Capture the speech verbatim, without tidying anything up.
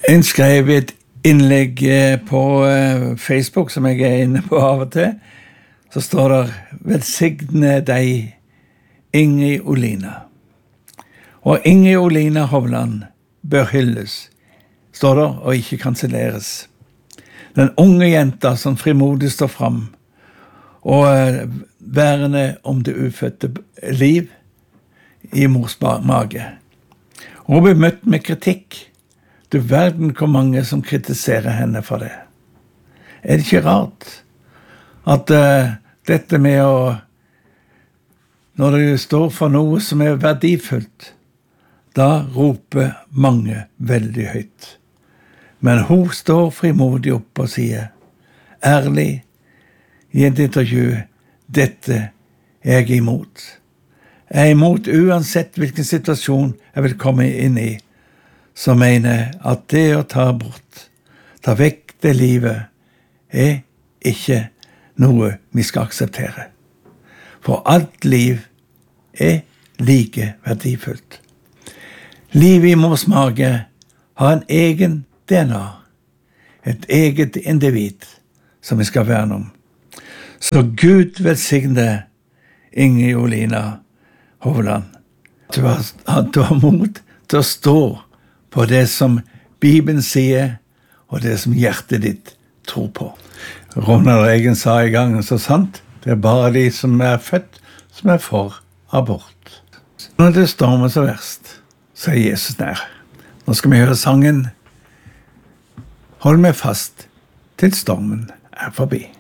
En skrev et innlegg på Facebook, som jeg er inne på av og til. Så står der, velsigne deg, Ingrid Olina. Og Ingrid Olina Hovland bør hylles, står der, og ikke kanselleres. Den unge jenta som frimodig står frem, og værende om det ufødte liv i mors mage. Hun blir møtt med kritikk. Du verden hvor mange som kritiserer henne for det. Er det ikke rart at uh, dette med å, når du står for noe som er verdifullt, da roper mange veldig høyt. Men hun står frimodig opp og sier, ærlig, i et intervju, dette er jeg imot. Jeg er imot uansett hvilken situasjon jeg vil komme inn i, som mener at det å ta bort, ta vekk det livet, er ikke noe vi skal akseptere. For alt liv er like verdifullt. Livet i mors mage har en egen D N A, et eget individ som vi skal verne om. Så Gud velsigne Ingrid Olina Hovland. Du har, du har mot til å stå på det som Bibelen sier, og det som hjertet ditt tror på. Ronald Reagan sa i gangen så sant, det er bare de som er født, som er for abort. Når det stormer så verst, så er Jesus nær. Nå skal vi høre sangen, hold meg fast til stormen er forbi.